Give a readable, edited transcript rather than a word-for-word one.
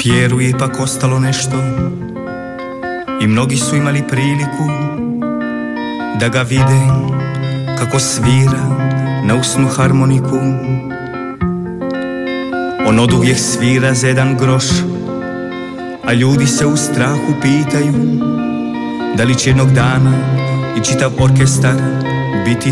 Pjeru je ipak ostalo nešto i mnogi su imali priliku da ga vide kako svira na usnu harmoniku. On oduvijek svira za jedan groš, a ljudi se u strahu pitaju da li će jednog dana i čitav orkestar biti